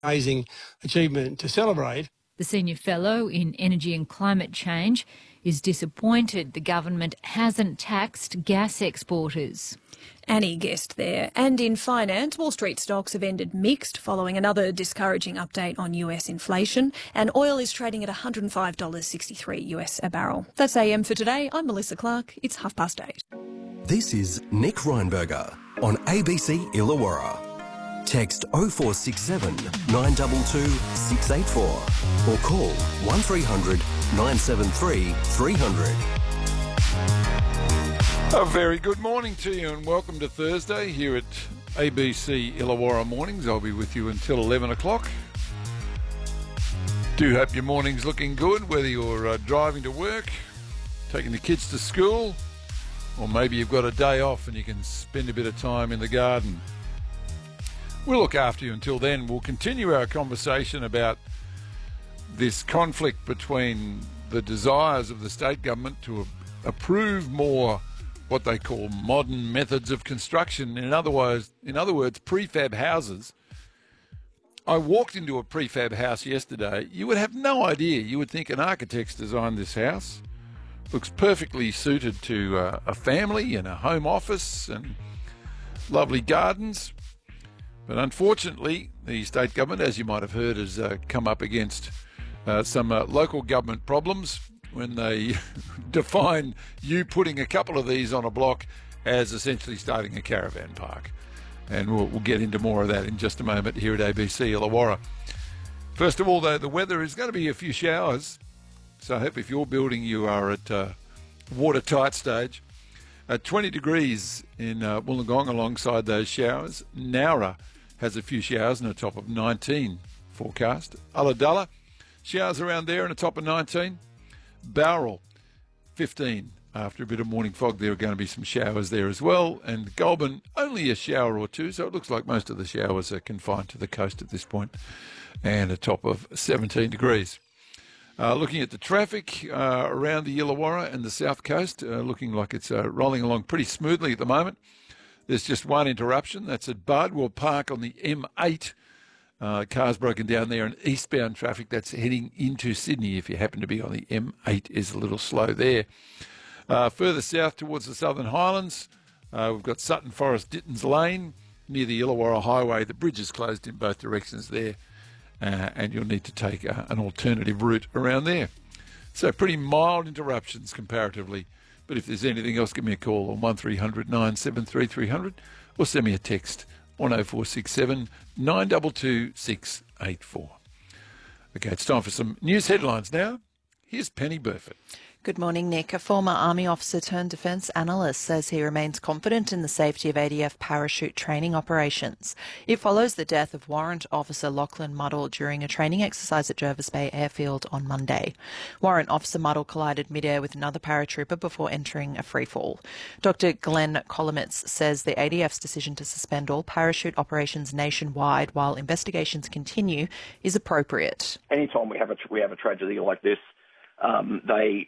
amazing achievement to celebrate. The Senior Fellow in Energy and Climate Change is disappointed the government hasn't taxed gas exporters. Annie Guest there. And in finance, Wall Street stocks have ended mixed following another discouraging update on US inflation, and oil is trading at $105.63 US a barrel. That's AM for today. I'm Melissa Clark. It's 8:30. This is Nick Reinberger on ABC Illawarra. Text 0467 922 684 or call 1300 973 300. A very good morning to you and welcome to Thursday here at ABC Illawarra Mornings. I'll be with you until 11 o'clock. Do hope your morning's looking good, whether you're driving to work, taking the kids to school, or maybe you've got a day off and you can spend a bit of time in the garden. We'll look after you until then. We'll continue our conversation about this conflict between the desires of the state government to approve more what they call modern methods of construction. In other words, prefab houses. I walked into a prefab house yesterday. You would have no idea. You would think an architect's designed this house. Looks perfectly suited to a family and a home office and lovely gardens. But unfortunately, the state government, as you might have heard, has come up against some local government problems when they define you putting a couple of these on a block as essentially starting a caravan park. And we'll get into more of that in just a moment here at ABC Illawarra. First of all, though, the weather is going to be a few showers. So I hope if you're building, you are at watertight stage. 20 degrees in Wollongong alongside those showers. Nowra has a few showers and a top of 19 forecast. Ulladulla, showers around there and a top of 19. Bowral, 15. After a bit of morning fog, there are going to be some showers there as well. And Goulburn, only a shower or two, so it looks like most of the showers are confined to the coast at this point. And a top of 17 degrees. Looking at the traffic around the Illawarra and the south coast, looking like it's rolling along pretty smoothly at the moment. There's just one interruption. That's at Bardwell Park on the M8. Cars broken down there, and eastbound traffic that's heading into Sydney, if you happen to be on the M8, is a little slow there. Further south towards the Southern Highlands, we've got Sutton Forest Dittons Lane near the Illawarra Highway. The bridge is closed in both directions there, and you'll need to take an alternative route around there. So pretty mild interruptions comparatively. But if there's anything else, give me a call on 1300 973 300 or send me a text 10467 922 684. Okay, it's time for some news headlines now. Here's Penny Burford. Good morning, Nick. A former Army officer turned defence analyst says he remains confident in the safety of ADF parachute training operations. It follows the death of Warrant Officer Lachlan Muddle during a training exercise at Jervis Bay Airfield on Monday. Warrant Officer Muddle collided midair with another paratrooper before entering a freefall. Dr. Glenn Kolomitz says the ADF's decision to suspend all parachute operations nationwide while investigations continue is appropriate. Anytime we have a tragedy like this, they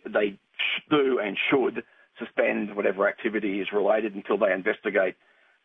do and should suspend whatever activity is related until they investigate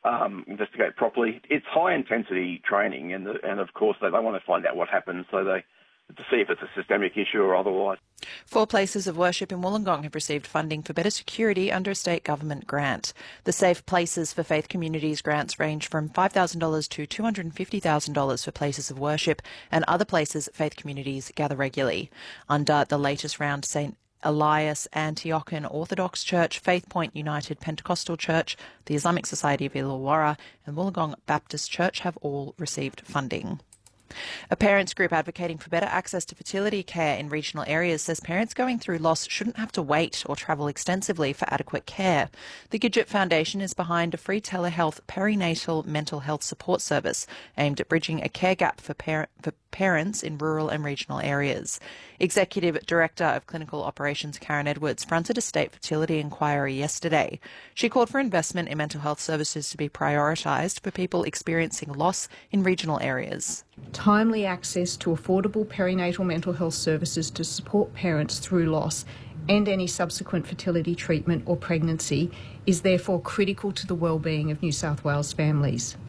properly. It's high intensity training, and of course they want to find out what happened, so to see if it's a systemic issue or otherwise. 4 places of worship in Wollongong have received funding for better security under a state government grant. The Safe Places for Faith Communities grants range from $5,000 to $250,000 for places of worship, and other places faith communities gather regularly. Under the latest round, St. Elias Antiochian Orthodox Church, Faith Point United Pentecostal Church, the Islamic Society of Illawarra and Wollongong Baptist Church have all received funding. A parents group advocating for better access to fertility care in regional areas says parents going through loss shouldn't have to wait or travel extensively for adequate care. The Gidget Foundation is behind a free telehealth perinatal mental health support service aimed at bridging a care gap for parents in rural and regional areas. Executive Director of Clinical Operations Karen Edwards fronted a state fertility inquiry yesterday. She called for investment in mental health services to be prioritised for people experiencing loss in regional areas. Timely access to affordable perinatal mental health services to support parents through loss and any subsequent fertility treatment or pregnancy is therefore critical to the wellbeing of New South Wales families.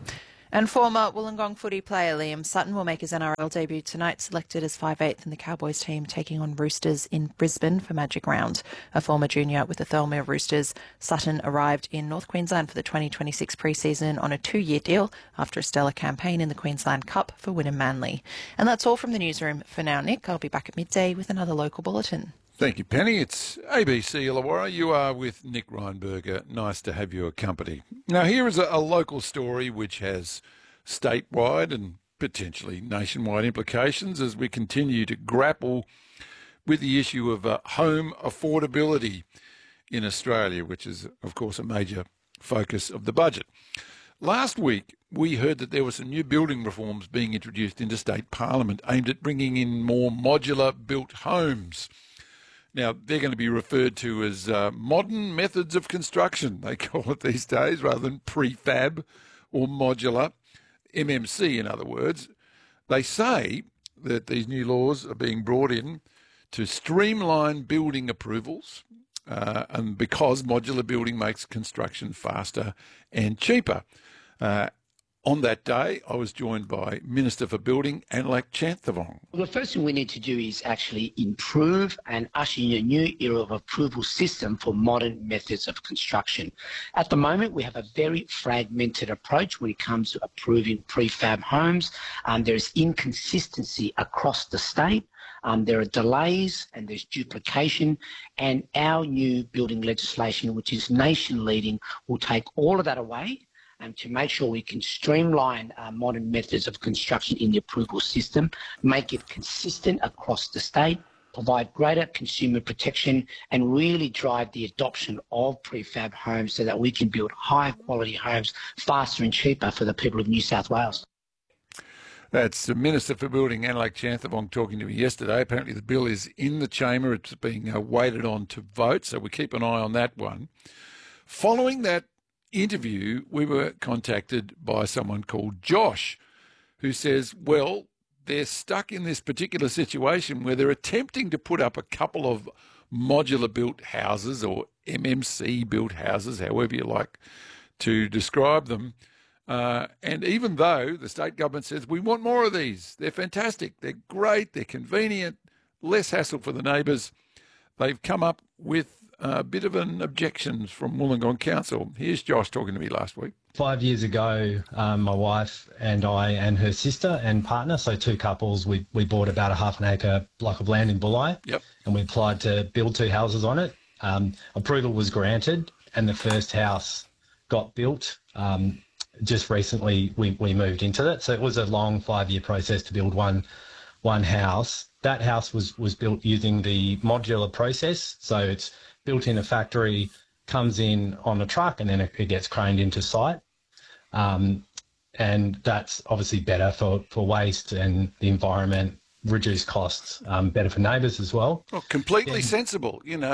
And former Wollongong footy player Liam Sutton will make his NRL debut tonight, selected as 5/8 in the Cowboys team, taking on Roosters in Brisbane for Magic Round. A former junior with the Thirlmere Roosters, Sutton arrived in North Queensland for the 2026 pre-season on a 2-year deal after a stellar campaign in the Queensland Cup for Wynnum Manly. And that's all from the newsroom for now, Nick. I'll be back at midday with another local bulletin. Thank you, Penny. It's ABC Illawarra. You are with Nick Reinberger. Nice to have your company. Now, here is a local story which has statewide and potentially nationwide implications as we continue to grapple with the issue of home affordability in Australia, which is, of course, a major focus of the budget. Last week, we heard that there were some new building reforms being introduced into state parliament aimed at bringing in more modular built homes. Now, they're going to be referred to as modern methods of construction, they call it these days, rather than prefab or modular, MMC in other words. They say that these new laws are being brought in to streamline building approvals, and because modular building makes construction faster and cheaper. On that day, I was joined by Minister for Building, Anlak Chanthavong. Well, the first thing we need to do is actually improve and usher in a new era of approval system for modern methods of construction. At the moment, we have a very fragmented approach when it comes to approving prefab homes. There is inconsistency across the state. There are delays and there's duplication, and our new building legislation, which is nation leading, will take all of that away to make sure we can streamline modern methods of construction in the approval system, make it consistent across the state, provide greater consumer protection, and really drive the adoption of prefab homes so that we can build high quality homes faster and cheaper for the people of New South Wales. That's the Minister for Building, Anlak Chanthavong, talking to me yesterday. Apparently the bill is in the chamber. It's being waited on to vote, so we keep an eye on that one. Following that interview, we were contacted by someone called Josh, who says, well, they're stuck in this particular situation where they're attempting to put up a couple of modular built houses or MMC built houses, however you like to describe them. And even though the state government says, we want more of these, they're fantastic, they're great, they're convenient, less hassle for the neighbours, they've come up with a bit of an objection from Wollongong Council. Here's Josh talking to me last week. 5 years ago, my wife and I and her sister and partner, so two couples, we bought about a half an acre block of land in Bulli. Yep. And we applied to build 2 houses on it. Approval was granted and the first house got built. Just recently we moved into that. So it was a long 5-year process to build one house. That house was built using the modular process. So it's built in a factory, comes in on a truck, and then it gets craned into site. And that's obviously better for waste and the environment, reduce costs, better for neighbours as well. Well, completely sensible, you know.